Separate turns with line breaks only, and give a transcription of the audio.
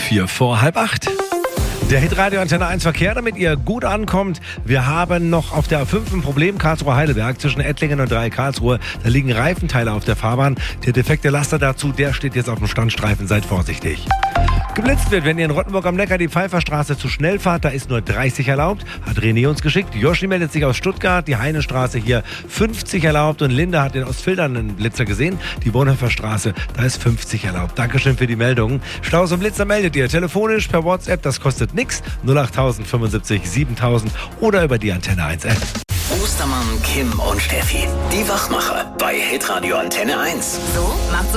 7:04. Der Hitradio Antenne 1 Verkehr, damit ihr gut ankommt. Wir haben noch auf der A5 ein Problem, Karlsruhe-Heidelberg, zwischen Ettlingen und Dreieck-Karlsruhe. Da liegen Reifenteile auf der Fahrbahn. Der defekte Laster dazu, der steht jetzt auf dem Standstreifen. Seid vorsichtig. Geblitzt wird, wenn ihr in Rottenburg am Neckar die Pfeifferstraße zu schnell fahrt, da ist nur 30 erlaubt. Hat René uns geschickt. Joshi meldet sich aus Stuttgart, die Heinestraße hier 50 erlaubt. Und Linda hat in Ostfildern einen Blitzer gesehen. Die Bonhoeffer Straße, da ist 50 erlaubt. Dankeschön für die Meldung. Staus und Blitzer meldet ihr telefonisch per WhatsApp, das kostet nichts. 08000 75 7000 oder über die Antenne 1 App.
Ostermann, Kim und Steffi, die Wachmacher bei Hitradio Antenne 1.
So macht so